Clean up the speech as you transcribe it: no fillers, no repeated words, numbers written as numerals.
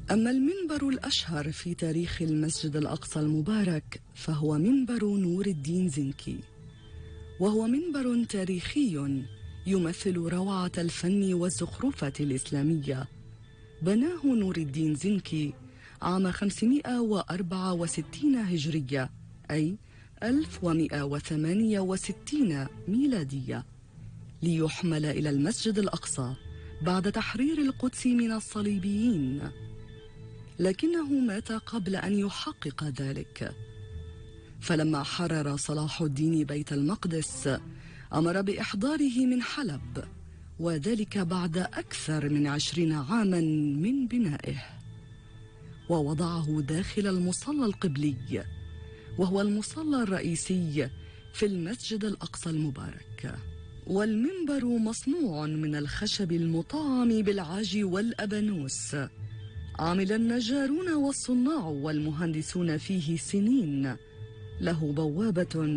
أما المنبر الأشهر في تاريخ المسجد الأقصى المبارك فهو منبر نور الدين زنكي، وهو منبر تاريخي يمثل روعة الفن والزخرفة الإسلامية. بناه نور الدين زنكي عام 564 هجرية، أي 1168 ميلادية، ليحمل إلى المسجد الأقصى بعد تحرير القدس من الصليبيين، لكنه مات قبل أن يحقق ذلك. فلما حرر صلاح الدين بيت المقدس أمر بإحضاره من حلب، وذلك بعد أكثر من 20 عاما من بنائه، ووضعه داخل المصلى القبلي، وهو المصلى الرئيسي في المسجد الأقصى المبارك. والمنبر مصنوع من الخشب المطعم بالعاج والأبانوس، عمل النجارون والصناع والمهندسون فيه سنين، له بوابة